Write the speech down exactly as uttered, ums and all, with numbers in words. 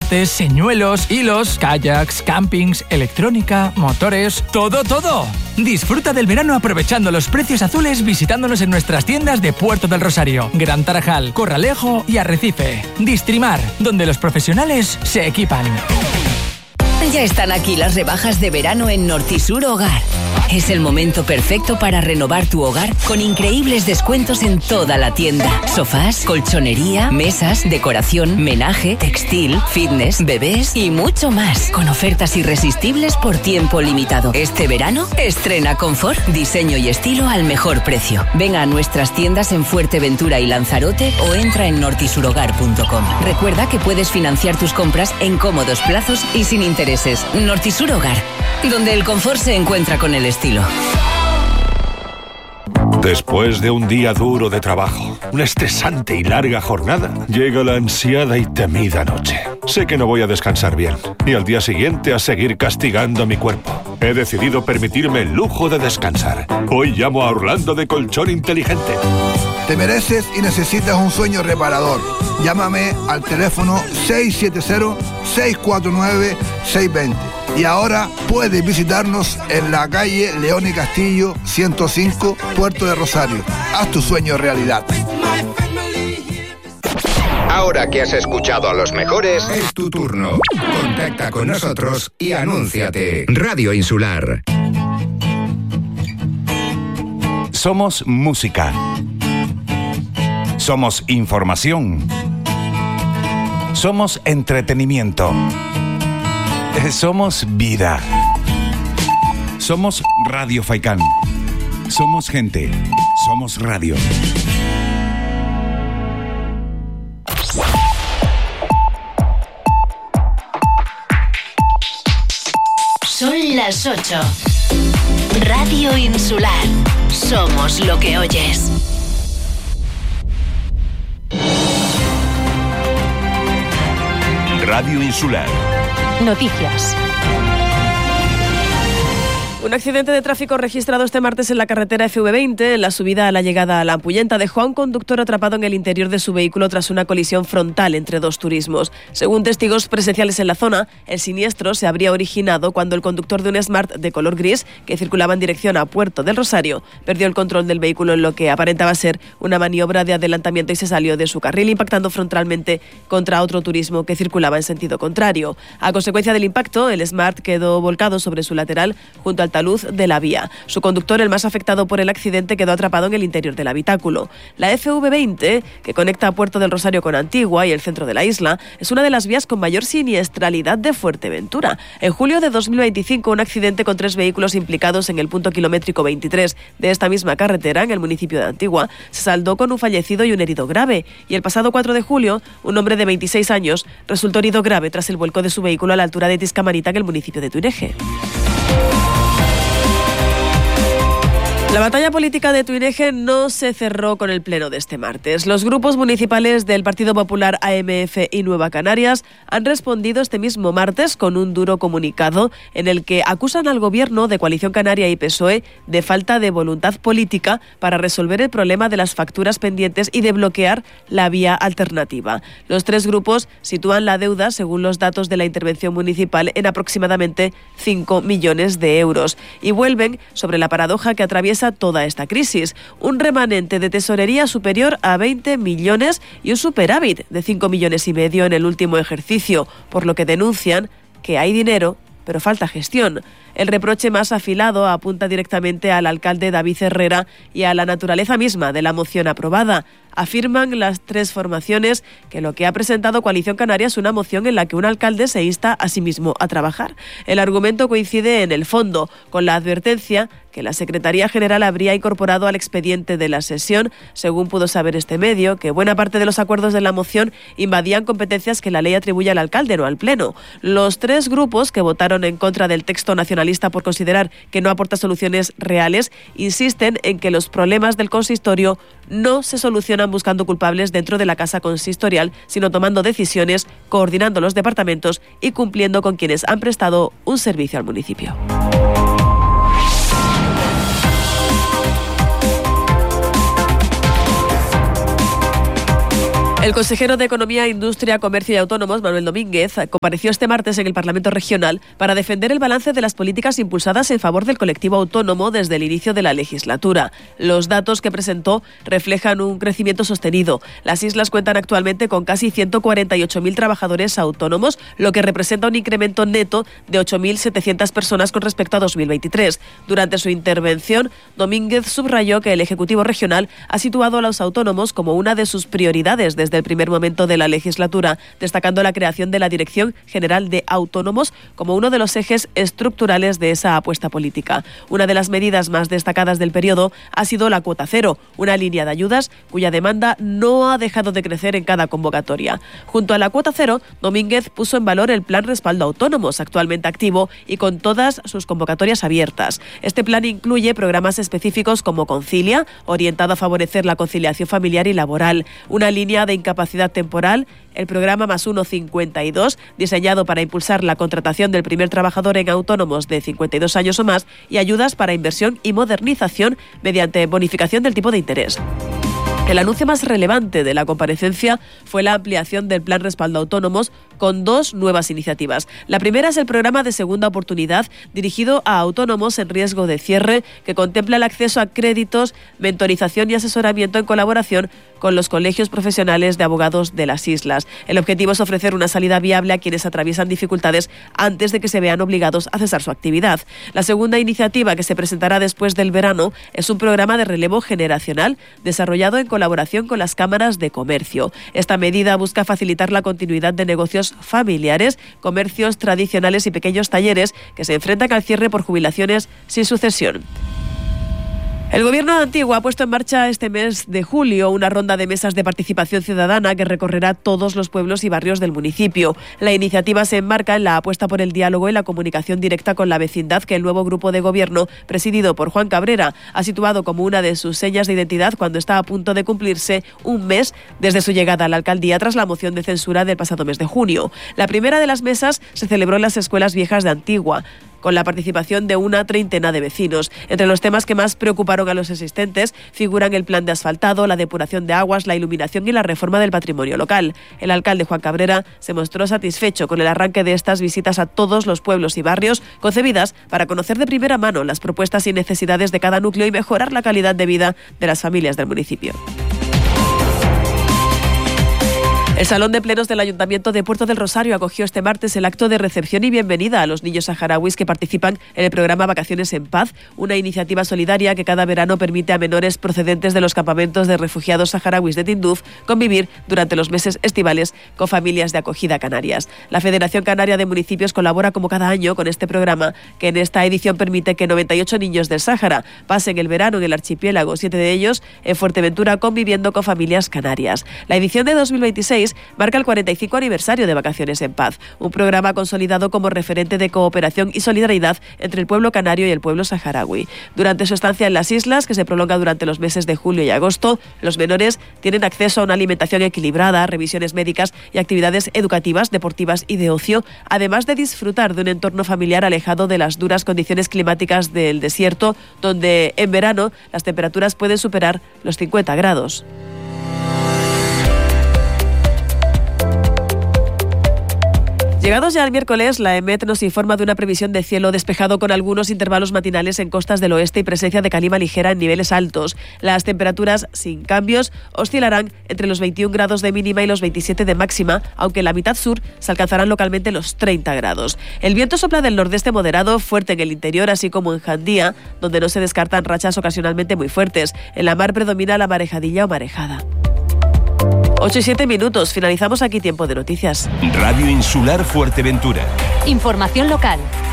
juguetes, señuelos, hilos, kayaks, campings, electrónica, motores, todo, todo. Disfruta del verano aprovechando los precios azules visitándonos en nuestras tiendas de Puerto del Rosario, Gran Tarajal, Corralejo y Arrecife. Distrimar, donde los profesionales se equipan. Ya están aquí las rebajas de verano en Nortisur Hogar. Es el momento perfecto para renovar tu hogar con increíbles descuentos en toda la tienda. Sofás, colchonería, mesas, decoración, menaje, textil, fitness, bebés y mucho más. Con ofertas irresistibles por tiempo limitado. Este verano, estrena confort, diseño y estilo al mejor precio. Venga a nuestras tiendas en Fuerteventura y Lanzarote o entra en nortisurhogar punto com. Recuerda que puedes financiar tus compras en cómodos plazos y sin intereses. Nortisur Hogar, donde el confort se encuentra con el estilo. Después de un día duro de trabajo, una estresante y larga jornada, llega la ansiada y temida noche. Sé que no voy a descansar bien, y al día siguiente a seguir castigando mi cuerpo. He decidido permitirme el lujo de descansar. Hoy llamo a Orlando de Colchón Inteligente. Te mereces y necesitas un sueño reparador. Llámame al teléfono seis siete cero, seis cuatro nueve, seis dos cero. Y ahora puedes visitarnos en la calle León y Castillo ciento cinco, Puerto de Rosario. Haz tu sueño realidad. Ahora que has escuchado a los mejores, es tu turno. Contacta con nosotros y anúnciate. Radio Insular. Somos música. Somos información. Somos entretenimiento. Somos vida. Somos Radio Faikán. Somos gente. Somos radio. Son las ocho. Radio Insular. Somos lo que oyes. Radio Insular. Noticias. Un accidente de tráfico registrado este martes en la carretera F V veinte, en la subida a la llegada a La Ampullenta, dejó a un conductor atrapado en el interior de su vehículo tras una colisión frontal entre dos turismos. Según testigos presenciales en la zona, el siniestro se habría originado cuando el conductor de un Smart de color gris, que circulaba en dirección a Puerto del Rosario, perdió el control del vehículo en lo que aparentaba ser una maniobra de adelantamiento y se salió de su carril, impactando frontalmente contra otro turismo que circulaba en sentido contrario. A consecuencia del impacto, el Smart quedó volcado sobre su lateral junto al talud de la vía. Su conductor, el más afectado por el accidente, quedó atrapado en el interior del habitáculo. La F V veinte, que conecta a Puerto del Rosario con Antigua y el centro de la isla, es una de las vías con mayor siniestralidad de Fuerteventura. En julio de dos mil veinticinco, un accidente con tres vehículos implicados en el punto kilométrico veintitrés de esta misma carretera, en el municipio de Antigua, se saldó con un fallecido y un herido grave. Y el pasado cuatro de julio, un hombre de veintiséis años resultó herido grave tras el vuelco de su vehículo a la altura de Tiscamarita, en el municipio de Tuineje. La batalla política de Tuineje no se cerró con el pleno de este martes. Los grupos municipales del Partido Popular, A M F y Nueva Canarias han respondido este mismo martes con un duro comunicado en el que acusan al gobierno de Coalición Canaria y P S O E de falta de voluntad política para resolver el problema de las facturas pendientes y de bloquear la vía alternativa. Los tres grupos sitúan la deuda, según los datos de la intervención municipal, en aproximadamente cinco millones de euros y vuelven sobre la paradoja que atraviesa toda esta crisis: un remanente de tesorería superior a veinte millones y un superávit de cinco millones y medio en el último ejercicio, por lo que denuncian que hay dinero, pero falta gestión. El reproche más afilado apunta directamente al alcalde David Herrera y a la naturaleza misma de la moción aprobada. Afirman las tres formaciones que lo que ha presentado Coalición Canaria es una moción en la que un alcalde se insta a sí mismo a trabajar. El argumento coincide en el fondo con la advertencia que la Secretaría General habría incorporado al expediente de la sesión, según pudo saber este medio, que buena parte de los acuerdos de la moción invadían competencias que la ley atribuye al alcalde, no al Pleno. Los tres grupos que votaron en contra del texto nacionalista por considerar que no aporta soluciones reales insisten en que los problemas del consistorio no se solucionan buscando culpables dentro de la casa consistorial, sino tomando decisiones, coordinando los departamentos y cumpliendo con quienes han prestado un servicio al municipio. El consejero de Economía, Industria, Comercio y Autónomos, Manuel Domínguez, compareció este martes en el Parlamento Regional para defender el balance de las políticas impulsadas en favor del colectivo autónomo desde el inicio de la legislatura. Los datos que presentó reflejan un crecimiento sostenido. Las islas cuentan actualmente con casi ciento cuarenta y ocho mil trabajadores autónomos, lo que representa un incremento neto de ocho mil setecientas personas con respecto a dos mil veintitrés. Durante su intervención, Domínguez subrayó que el Ejecutivo Regional ha situado a los autónomos como una de sus prioridades desde el primer momento de la legislatura, destacando la creación de la Dirección General de Autónomos como uno de los ejes estructurales de esa apuesta política. Una de las medidas más destacadas del periodo ha sido la cuota cero, una línea de ayudas cuya demanda no ha dejado de crecer en cada convocatoria. Junto a la cuota cero, Domínguez puso en valor el Plan Respaldo Autónomos, actualmente activo y con todas sus convocatorias abiertas. Este plan incluye programas específicos como Concilia, orientado a favorecer la conciliación familiar y laboral, una línea de incapacidad temporal, el programa Más uno cincuenta y dos, diseñado para impulsar la contratación del primer trabajador en autónomos de cincuenta y dos años o más, y ayudas para inversión y modernización mediante bonificación del tipo de interés. El anuncio más relevante de la comparecencia fue la ampliación del Plan Respaldo Autónomos con dos nuevas iniciativas. La primera es el programa de segunda oportunidad dirigido a autónomos en riesgo de cierre, que contempla el acceso a créditos, mentorización y asesoramiento en colaboración con los colegios profesionales de abogados de las islas. El objetivo es ofrecer una salida viable a quienes atraviesan dificultades antes de que se vean obligados a cesar su actividad. La segunda iniciativa, que se presentará después del verano, es un programa de relevo generacional desarrollado en colaboración con las cámaras de comercio. Esta medida busca facilitar la continuidad de negocios familiares, comercios tradicionales y pequeños talleres que se enfrentan al cierre por jubilaciones sin sucesión. El Gobierno de Antigua ha puesto en marcha este mes de julio una ronda de mesas de participación ciudadana que recorrerá todos los pueblos y barrios del municipio. La iniciativa se enmarca en la apuesta por el diálogo y la comunicación directa con la vecindad que el nuevo grupo de gobierno, presidido por Juan Cabrera, ha situado como una de sus señas de identidad cuando está a punto de cumplirse un mes desde su llegada a la alcaldía tras la moción de censura del pasado mes de junio. La primera de las mesas se celebró en las escuelas viejas de Antigua, con la participación de una treintena de vecinos. Entre los temas que más preocuparon a los asistentes figuran el plan de asfaltado, la depuración de aguas, la iluminación y la reforma del patrimonio local. El alcalde Juan Cabrera se mostró satisfecho con el arranque de estas visitas a todos los pueblos y barrios, concebidas para conocer de primera mano las propuestas y necesidades de cada núcleo y mejorar la calidad de vida de las familias del municipio. El Salón de Plenos del Ayuntamiento de Puerto del Rosario acogió este martes el acto de recepción y bienvenida a los niños saharauis que participan en el programa Vacaciones en Paz, una iniciativa solidaria que cada verano permite a menores procedentes de los campamentos de refugiados saharauis de Tinduf convivir durante los meses estivales con familias de acogida canarias. La Federación Canaria de Municipios colabora como cada año con este programa, que en esta edición permite que noventa y ocho niños del Sáhara pasen el verano en el archipiélago, siete de ellos en Fuerteventura, conviviendo con familias canarias. La edición de dos mil veintiséis marca el cuarenta y cinco aniversario de Vacaciones en Paz, un programa consolidado como referente de cooperación y solidaridad entre el pueblo canario y el pueblo saharaui. Durante su estancia en las islas, que se prolonga durante los meses de julio y agosto, los menores tienen acceso a una alimentación equilibrada, revisiones médicas y actividades educativas, deportivas y de ocio, además de disfrutar de un entorno familiar alejado de las duras condiciones climáticas del desierto, donde en verano las temperaturas pueden superar los cincuenta grados. Llegados ya al miércoles, la EMET nos informa de una previsión de cielo despejado con algunos intervalos matinales en costas del oeste y presencia de calima ligera en niveles altos. Las temperaturas, sin cambios, oscilarán entre los veintiún grados de mínima y los veintisiete de máxima, aunque en la mitad sur se alcanzarán localmente los treinta grados. El viento sopla del nordeste moderado, fuerte en el interior, así como en Jandía, donde no se descartan rachas ocasionalmente muy fuertes. En la mar predomina la marejadilla o marejada. ocho y siete minutos. Finalizamos aquí Tiempo de Noticias. Radio Insular Fuerteventura. Información local.